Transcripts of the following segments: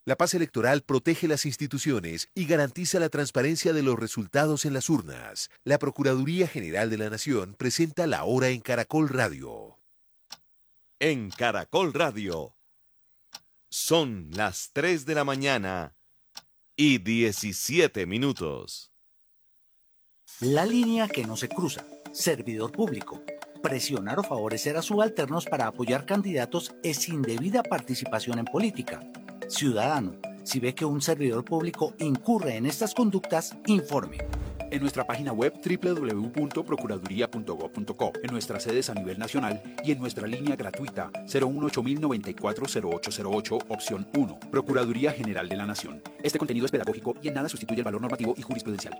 La paz electoral protege las instituciones y garantiza la transparencia de los resultados en las urnas. La Procuraduría General de la Nación presenta la hora en Caracol Radio. En Caracol Radio son las 3 de la mañana y 17 minutos. La línea que no se cruza. Servidor público. Presionar o favorecer a subalternos para apoyar candidatos es indebida participación en política. Ciudadano, si ve que un servidor público incurre en estas conductas, informe. En nuestra página web www.procuraduría.gov.co, en nuestras sedes a nivel nacional y en nuestra línea gratuita 018-094-0808, opción 1. Procuraduría General de la Nación. Este contenido es pedagógico y en nada sustituye el valor normativo y jurisprudencial.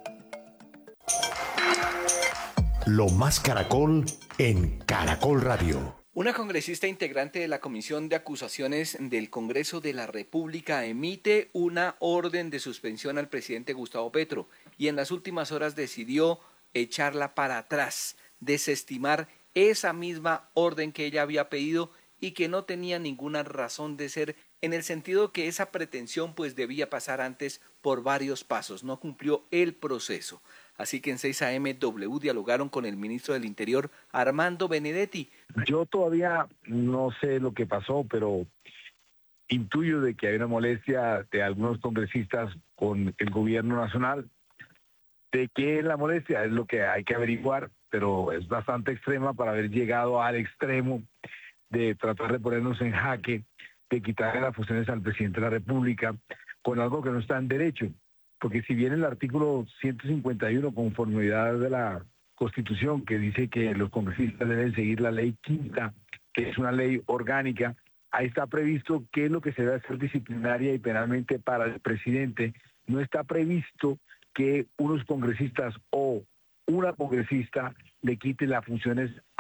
Lo más Caracol en Caracol Radio. Una congresista integrante de la Comisión de Acusaciones del Congreso de la República emite una orden de suspensión al presidente Gustavo Petro y en las últimas horas decidió echarla para atrás, desestimar esa misma orden que ella había pedido y que no tenía ninguna razón de ser, en el sentido que esa pretensión pues debía pasar antes por varios pasos, no cumplió el proceso. Así que en 6 AM W dialogaron con el ministro del Interior, Armando Benedetti. Yo todavía no sé lo que pasó, pero intuyo de que hay una molestia de algunos congresistas con el gobierno nacional. ¿De qué es la molestia? Es lo que hay que averiguar, pero es bastante extrema para haber llegado al extremo de tratar de ponernos en jaque, de quitarle las funciones al presidente de la República con algo que no está en derecho. Porque si bien el artículo 151, conformidad de la Constitución, que dice que los congresistas deben seguir la ley quinta, que es una ley orgánica, ahí está previsto qué es lo que se debe hacer disciplinaria y penalmente para el presidente. No está previsto que unos congresistas o una congresista le quite las funciones